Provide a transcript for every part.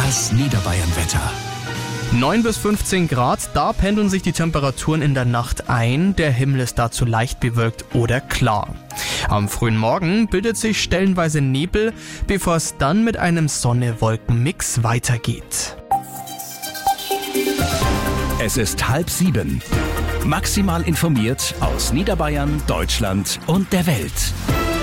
Das Niederbayern-Wetter. 9 bis 15 Grad, da pendeln sich die Temperaturen in der Nacht ein. Der Himmel ist dazu leicht bewölkt oder klar. Am frühen Morgen bildet sich stellenweise Nebel, bevor es dann mit einem Sonne-Wolken-Mix weitergeht. Es ist 6:30. Maximal informiert aus Niederbayern, Deutschland und der Welt.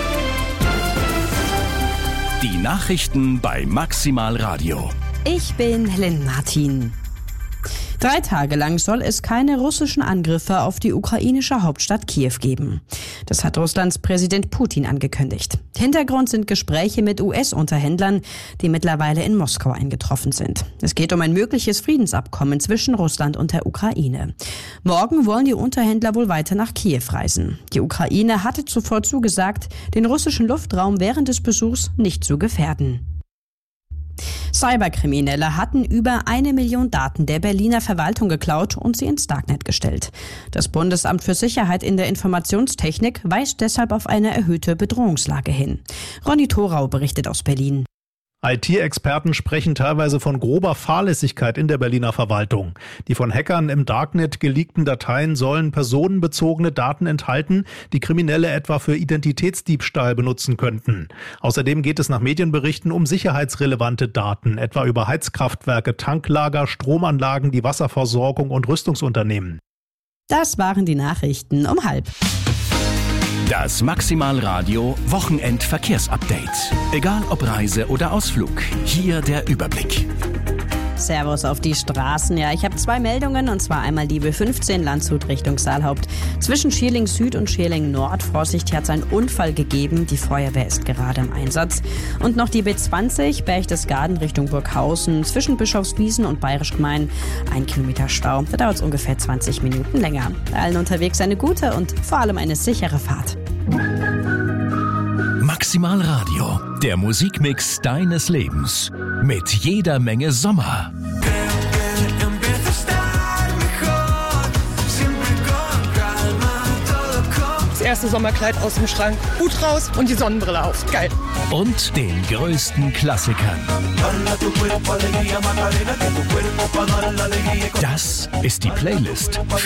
Die Nachrichten bei Maximal Radio. Ich bin Helen Martin. 3 Tage lang soll es keine russischen Angriffe auf die ukrainische Hauptstadt Kiew geben. Das hat Russlands Präsident Putin angekündigt. Hintergrund sind Gespräche mit US-Unterhändlern, die mittlerweile in Moskau eingetroffen sind. Es geht um ein mögliches Friedensabkommen zwischen Russland und der Ukraine. Morgen wollen die Unterhändler wohl weiter nach Kiew reisen. Die Ukraine hatte zuvor zugesagt, den russischen Luftraum während des Besuchs nicht zu gefährden. Cyberkriminelle hatten über 1 Million Daten der Berliner Verwaltung geklaut und sie ins Darknet gestellt. Das Bundesamt für Sicherheit in der Informationstechnik weist deshalb auf eine erhöhte Bedrohungslage hin. Ronny Thorau berichtet aus Berlin. IT-Experten sprechen teilweise von grober Fahrlässigkeit in der Berliner Verwaltung. Die von Hackern im Darknet geleakten Dateien sollen personenbezogene Daten enthalten, die Kriminelle etwa für Identitätsdiebstahl benutzen könnten. Außerdem geht es nach Medienberichten um sicherheitsrelevante Daten, etwa über Heizkraftwerke, Tanklager, Stromanlagen, die Wasserversorgung und Rüstungsunternehmen. Das waren die Nachrichten um 12:30. Das Maximal Radio Wochenend-Verkehrsupdate. Egal ob Reise oder Ausflug, hier der Überblick. Servus auf die Straßen. Ja, ich habe 2 Meldungen, und zwar einmal die B15 Landshut Richtung Saalhaupt. Zwischen Schierling Süd und Schierling Nord, Vorsicht, hier hat es einen Unfall gegeben. Die Feuerwehr ist gerade im Einsatz. Und noch die B20 Berchtesgaden Richtung Burghausen. Zwischen Bischofswiesen und Bayerisch Gmein 1 Kilometer Stau. Da dauert es ungefähr 20 Minuten länger. Allen unterwegs eine gute und vor allem eine sichere Fahrt. Maximal Radio, der Musikmix deines Lebens. Mit jeder Menge Sommer. Das erste Sommerkleid aus dem Schrank, Hut raus und die Sonnenbrille auf. Geil. Und den größten Klassikern. Das ist die Playlist